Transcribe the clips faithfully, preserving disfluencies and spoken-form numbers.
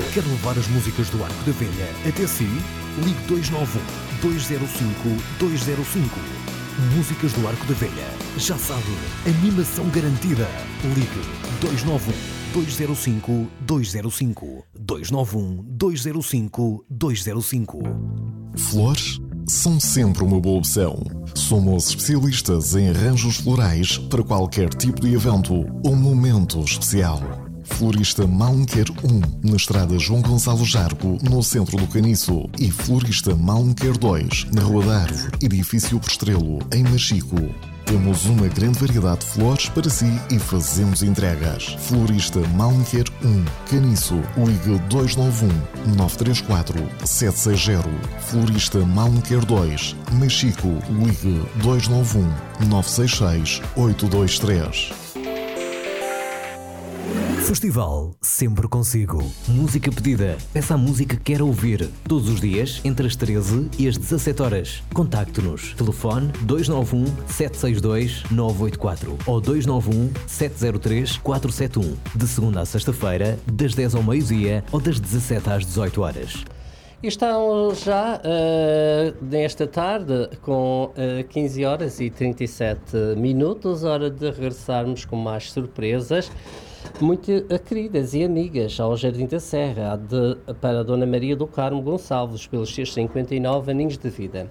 Quer levar as músicas do Arco da Velha até si? Ligue dois nove um, dois zero cinco, dois zero cinco. Músicas do Arco da Velha. Já sabe, animação garantida. Ligue dois nove um, dois zero cinco, dois zero cinco. dois nove um, dois zero cinco, dois zero cinco. Flores são sempre uma boa opção. Somos especialistas em arranjos florais para qualquer tipo de evento ou momento especial. Florista Malmequer um, na estrada João Gonçalo Jargo, no centro do Caniço. E Florista Malmequer dois, na Rua da Árvore, edifício Postrelo, em Machico. Temos uma grande variedade de flores para si e fazemos entregas. Florista Malmequer um, Caniço. Ligue dois nove um, nove três quatro, sete seis zero. Florista Malmequer dois, Machico. Ligue dois nove um, nove seis seis, oito dois três. Festival Sempre Consigo. Música pedida. Peça a música que quer ouvir. Todos os dias, entre as treze e as dezassete horas. Contacte-nos. Telefone dois nove um, sete seis dois, nove oito quatro ou dois nove um, sete zero três, quatro sete um. De segunda a sexta-feira, das dez ao meio-dia ou das dezassete às dezoito horas. Estão já uh, nesta tarde com uh, quinze horas e trinta e sete minutos, hora de regressarmos com mais surpresas muito uh, queridas e amigas ao Jardim da Serra, de, para a Dona Maria do Carmo Gonçalves, pelos seus cinquenta e nove aninhos de vida.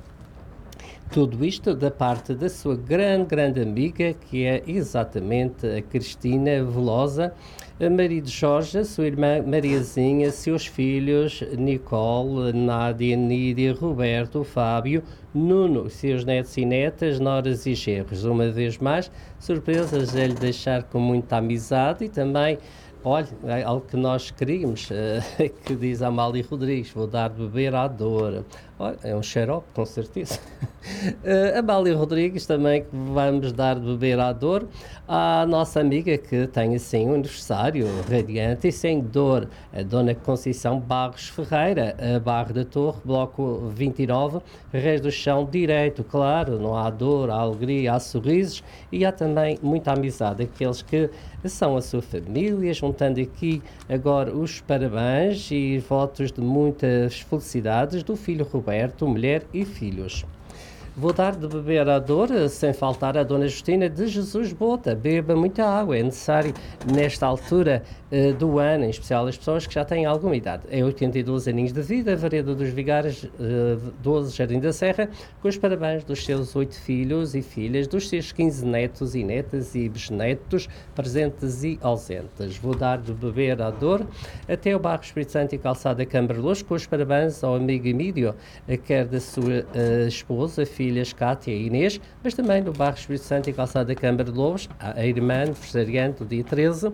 Tudo isto da parte da sua grande, grande amiga, que é exatamente a Cristina Velosa, a marido Jorge, a sua irmã Mariazinha, seus filhos Nicole, Nádia, Nídia, Roberto, Fábio, Nuno, seus netos e netas, noras e genros. Uma vez mais, surpresas a lhe deixar com muita amizade e também, olha, é algo que nós queríamos, uh, que diz a Amália Rodrigues, vou dar de beber à dor. Olha, é um xarope, com certeza. Uh, Amália Rodrigues também, que vamos dar de beber à dor à nossa amiga que tem assim um aniversário radiante e sem dor, a Dona Conceição Barros Ferreira, a Barra da Torre, bloco vinte e nove, Reis do Chão direito, claro, não há dor, há alegria, há sorrisos e há também muita amizade, aqueles que são a sua família, juntando aqui agora os parabéns e votos de muitas felicidades do filho Roberto, mulher e filhos. Vou dar de beber à dor, sem faltar a Dona Justina de Jesus Bota. Beba muita água, é necessário nesta altura uh, do ano, em especial as pessoas que já têm alguma idade. É oitenta e dois aninhos de vida, Vareda dos Vigares, uh, doze, Jardim da Serra, com os parabéns dos seus oito filhos e filhas, dos seus quinze netos e netas e bisnetos, presentes e ausentes. Vou dar de beber à dor até o bairro Espírito Santo e Calçada Câmara Luz, com os parabéns ao amigo Emílio, quer da sua uh, esposa, filha, filhas Cátia e Inês, mas também no bairro Espírito Santo e Calçada Câmara de Lobos, a irmã aniversariante do dia treze,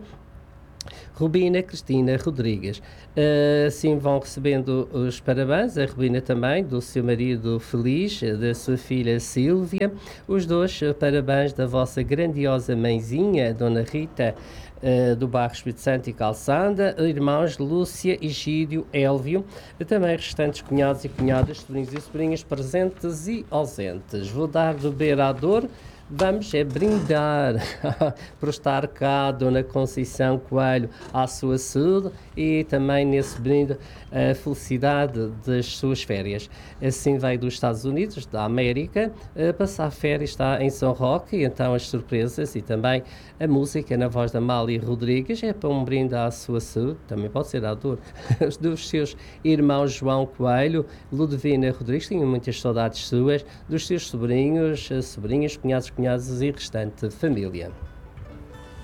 Rubina Cristina Rodrigues. Uh, assim vão recebendo os parabéns, a Rubina também, do seu marido Feliz, da sua filha Sílvia, os dois uh, parabéns da vossa grandiosa mãezinha, Dona Rita, Uh, do bairro Espírito Santo e Calçada, irmãos Lúcia, Egídio, Élvio, e também restantes cunhados e cunhadas, sobrinhos e sobrinhas presentes e ausentes. Vou dar de beber à dor, vamos é brindar por estar cá, Dona Conceição Coelho, à sua saúde e também nesse brinde a felicidade das suas férias. Assim veio dos Estados Unidos, da América, a passar férias, está em São Roque, e então as surpresas e também a música na voz da Amália Rodrigues é para um brinde à sua saúde, também pode ser à dor, dos seus irmãos João Coelho, Ludovina Rodrigues, tenho muitas saudades suas, dos seus sobrinhos, sobrinhas, cunhados, cunhadas e restante família.